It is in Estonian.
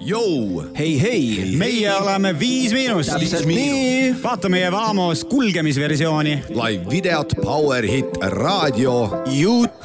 Jou! Hei, meie oleme 5 Miinust. Täpselt nii. Vaata meie Vamos kulgemisversiooni. Live videot, Power Hit, raadio, YouTube.